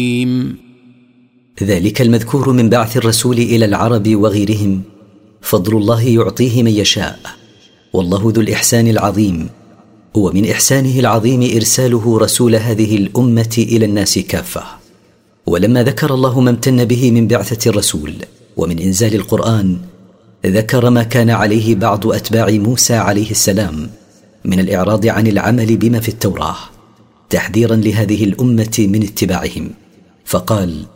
ذلك المذكور من بعث الرسول إلى العرب وغيرهم فضل الله يعطيه من يشاء، والله ذو الإحسان العظيم. ومن إحسانه العظيم إرساله رسول هذه الأمة إلى الناس كافة. ولما ذكر الله ما امتن به من بعثة الرسول ومن إنزال القرآن، ذكر ما كان عليه بعض أتباع موسى عليه السلام من الإعراض عن العمل بما في التوراة، تحذيرا لهذه الأمة من اتباعهم، فقال: